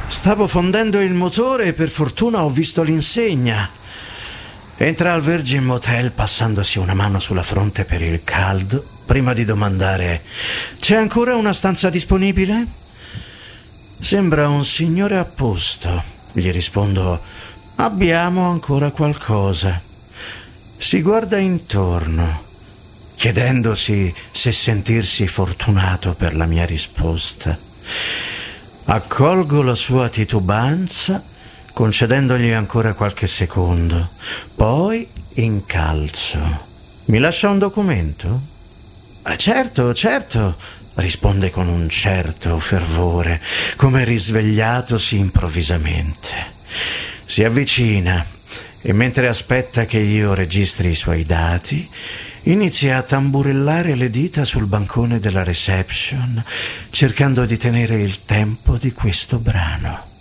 Stavo fondendo il motore e per fortuna ho visto l'insegna. Entra al Virgin Motel passandosi una mano sulla fronte per il caldo, prima di domandare: c'è ancora una stanza disponibile? Sembra un signore a posto. Gli rispondo: abbiamo ancora qualcosa. Si guarda intorno, chiedendosi se sentirsi fortunato per la mia risposta. Accolgo la sua titubanza, concedendogli ancora qualche secondo. Poi incalzo. Mi lascia un documento? Certo, risponde con un certo fervore, come risvegliatosi improvvisamente. Si avvicina e mentre aspetta che io registri i suoi dati, inizia a tamburellare le dita sul bancone della reception, cercando di tenere il tempo di questo brano.